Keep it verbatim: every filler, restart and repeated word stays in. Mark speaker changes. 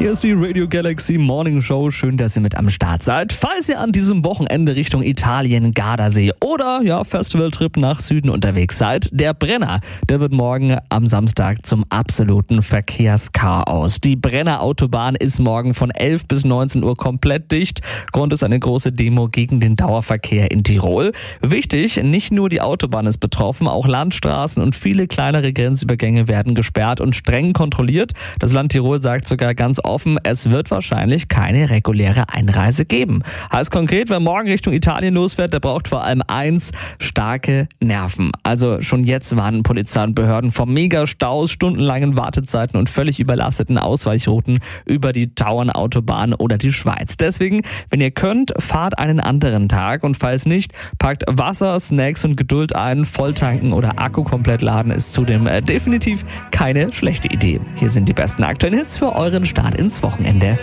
Speaker 1: Hier ist die Radio Galaxy Morning Show. Schön, dass ihr mit am Start seid. Falls ihr an diesem Wochenende Richtung Italien, Gardasee oder ja Festivaltrip nach Süden unterwegs seid, der Brenner, der wird morgen am Samstag zum absoluten Verkehrschaos. Die Brenner Autobahn ist morgen von elf bis neunzehn Uhr komplett dicht. Grund ist eine große Demo gegen den Dauerverkehr in Tirol. Wichtig, nicht nur die Autobahn ist betroffen, auch Landstraßen und viele kleinere Grenzübergänge werden gesperrt und streng kontrolliert. Das Land Tirol sagt sogar ganz offen, es wird wahrscheinlich keine reguläre Einreise geben. Heißt konkret, wer morgen Richtung Italien losfährt, der braucht vor allem eins, starke Nerven. Also schon jetzt warnen Polizei und Behörden vor Megastaus, stundenlangen Wartezeiten und völlig überlasteten Ausweichrouten über die Tauernautobahn oder die Schweiz. Deswegen, wenn ihr könnt, fahrt einen anderen Tag und falls nicht, packt Wasser, Snacks und Geduld ein. Volltanken oder Akku komplett laden ist zudem äh, definitiv keine schlechte Idee. Hier sind die besten aktuellen Hits für euren Start ins Wochenende.